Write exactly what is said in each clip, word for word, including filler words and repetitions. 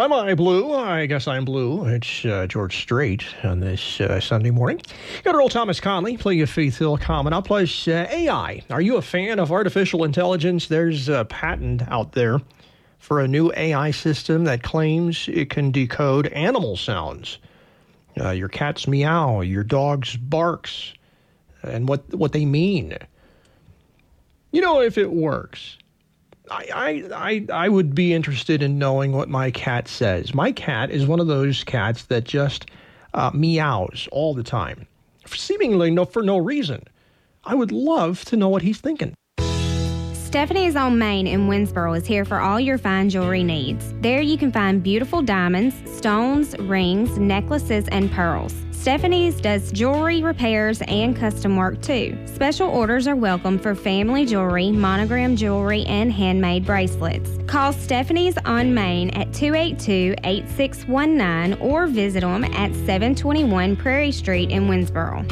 Am I blue? I guess I'm blue. It's uh, George Strait on this uh, Sunday morning. Got Earl Thomas Conley, playing Faith Hill coming up. Plus uh, A I. Are you a fan of artificial intelligence? There's a patent out there for a new A I system that claims it can decode animal sounds. Uh, your cat's meow, your dog's barks, and what what they mean. You know, if it works, I, I, I would be interested in knowing what my cat says. My cat is one of those cats that just uh, meows all the time, seemingly no, for no reason. I would love to know what he's thinking. Stephanie's on Main in Winsboro is here for all your fine jewelry needs. There you can find beautiful diamonds, stones, rings, necklaces, and pearls. Stephanie's does jewelry repairs and custom work too. Special orders are welcome for family jewelry, monogram jewelry, and handmade bracelets. Call Stephanie's on Main at two eight two, eight six one nine or visit them at seven twenty-one Prairie Street in Winsboro.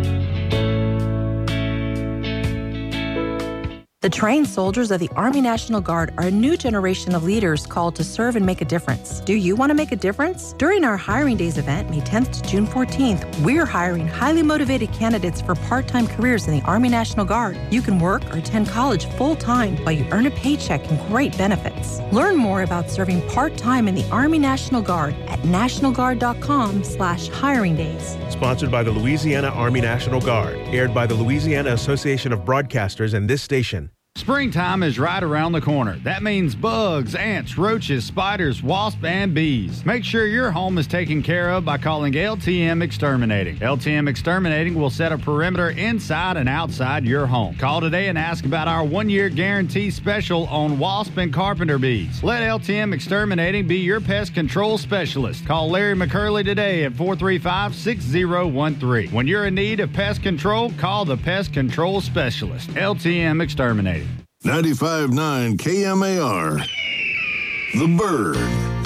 The trained soldiers of the Army National Guard are a new generation of leaders called to serve and make a difference. Do you want to make a difference? During our Hiring Days event, May tenth to June fourteenth, we're hiring highly motivated candidates for part-time careers in the Army National Guard. You can work or attend college full-time while you earn a paycheck and great benefits. Learn more about serving part-time in the Army National Guard at nationalguard.com slash hiring days. Sponsored by the Louisiana Army National Guard. Aired by the Louisiana Association of Broadcasters and this station. Springtime is right around the corner. That means bugs, ants, roaches, spiders, wasps, and bees. Make sure your home is taken care of by calling L T M Exterminating. L T M Exterminating will set a perimeter inside and outside your home. Call today and ask about our one-year guarantee special on wasp and carpenter bees. Let L T M Exterminating be your pest control specialist. Call Larry McCurley today at four three five, six zero one three. When you're in need of pest control, call the pest control specialist. L T M Exterminating. ninety-five point nine K M A R. The Bird.